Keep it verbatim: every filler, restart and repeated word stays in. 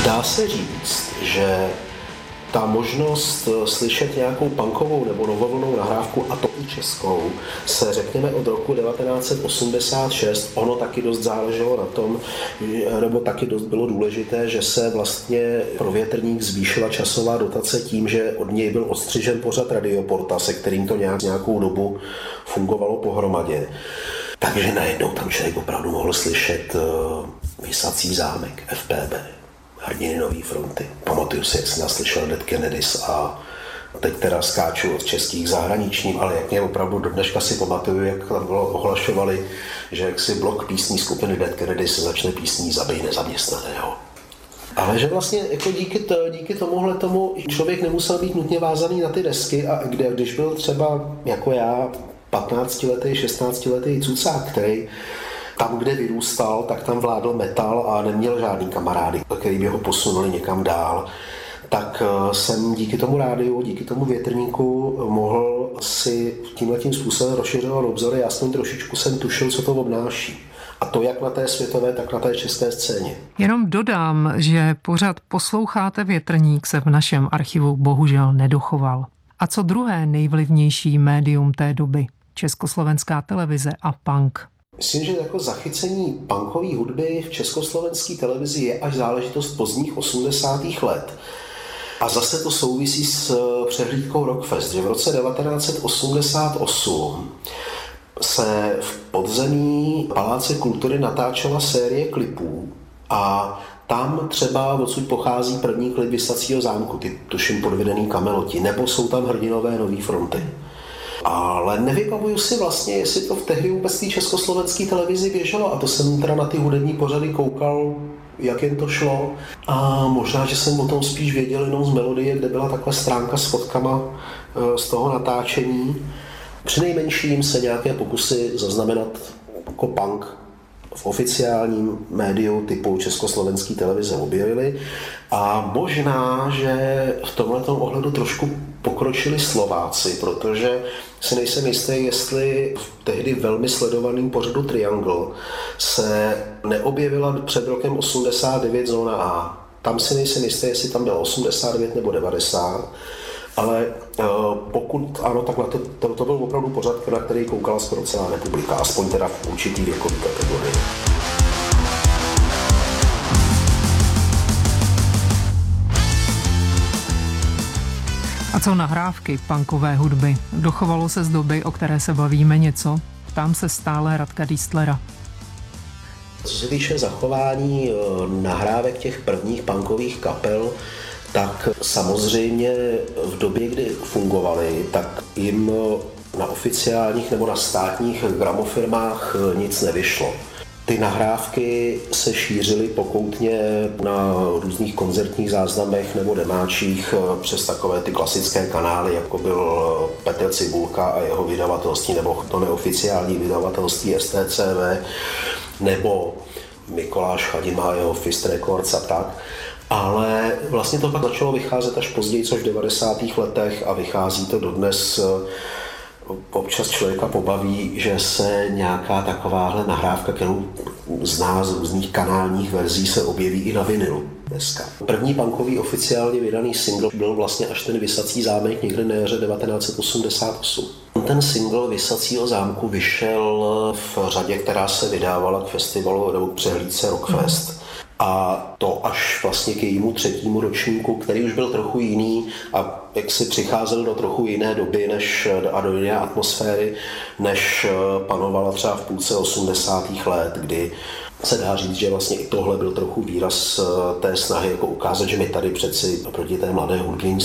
Dá se říct, že ta možnost slyšet nějakou punkovou nebo novovlnou nahrávku, a to i českou, se řekněme od roku devatenáct set osmdesát šest, ono taky dost záleželo na tom, nebo taky dost bylo důležité, že se vlastně pro Větrník zvýšila časová dotace tím, že od něj byl odstřižen pořad Radioporta, se kterým to nějak, nějakou dobu fungovalo pohromadě. Takže najednou tam člověk opravdu mohl slyšet Visací zámek, F P B, Hrdiny Nový fronty. Pamatuju si, jak jsem naslyšel Dead Kennedys a teď teda skáču od českých zahraničním, ale jak mě opravdu do dneška si pamatuju, jak tam bylo ohlašovali, že jaksi blok písní skupiny Dead Kennedys se začne písní Zabij nezaměstnaného. Ale že vlastně jako díky, to, díky tomuhle tomu člověk nemusel být nutně vázaný na ty desky, a kde, když byl třeba jako já patnáctiletý, šestnáctiletý cucák, který tam, kde vyrůstal, tak tam vládl metal a neměl žádný kamarády, který by ho posunuli někam dál, tak jsem díky tomu rádiu, díky tomu Větrníku mohl si tímhletím způsobem rozšiřovat obzory. Aspoň trošičku jsem tušil, co to obnáší. A to jak na té světové, tak na té české scéně. Jenom dodám, že pořad Posloucháte Větrník se v našem archivu bohužel nedochoval. A co druhé nejvlivnější médium té doby? Československá televize a punk. Myslím, že jako zachycení punkové hudby v československé televizi je až záležitost pozdních osmdesátých let. A zase to souvisí s přehlídkou Rockfest, že v roce devatenáct set osmdesát osm se v podzemí Paláce kultury natáčela série klipů a tam třeba odsud pochází první klip Visacího zámku, ty tuším Podvedený kameloti, nebo jsou tam Hrdinové Nový fronty. Ale nevybavuju si vlastně, jestli to v tehdy vůbec té československé televizi běželo, a to jsem teda na ty hudební pořady koukal, jak jen to šlo. A možná, že jsem o tom spíš věděl jenom z melodie, kde byla takhle stránka s fotkama z toho natáčení. Přinejmenším se nějaké pokusy zaznamenat jako punk v oficiálním médiu typu československé televize objevily. A možná, že v tomhletom ohledu trošku pokročili Slováci, protože si nejsem jistý, jestli v tehdy velmi sledovaným pořadu Triangle se neobjevila před rokem osmdesát devět Zóna A. Tam si nejsem jistý, jestli tam bylo osmdesát devět nebo devadesát, ale pokud ano, tak na to, to, to byl opravdu pořad, na který koukala skoro celá republika, aspoň teda v určitý věkový kategorii. A co nahrávky punkové hudby? Dochovalo se z doby, o které se bavíme, něco? Ptám se stále Radka Diestlera. Co se týče zachování nahrávek těch prvních punkových kapel, tak samozřejmě v době, kdy fungovaly, tak jim na oficiálních nebo na státních gramofirmách nic nevyšlo. Ty nahrávky se šířily pokoutně na různých koncertních záznamech nebo demáčích přes takové ty klasické kanály, jako byl Petr Cibulka a jeho vydavatelství, nebo to neoficiální vydavatelství S T C V, nebo Mikoláš Chadima a jeho Fist Records a tak. Ale vlastně to pak začalo vycházet až později, což v devadesátých letech, a vychází to dodnes. Občas člověka pobaví, že se nějaká takováhle nahrávka, kterou zná z různých kanálních verzí, se objeví i na vinilu dneska. První punkový oficiálně vydaný single byl vlastně až ten Visací zámek někde na jaře devatenáct set osmdesát osm. Ten single Visacího zámku vyšel v řadě, která se vydávala k festivalu nebo k přehlídce Rockfest. A to až vlastně k jejímu třetímu ročníku, který už byl trochu jiný a jak si přicházel do trochu jiné doby než, a do jiné atmosféry, než panovala třeba v půlce osmdesátých let, kdy se dá říct, že vlastně i tohle byl trochu výraz té snahy jako ukázat, že my tady přeci proti té mladé hudbě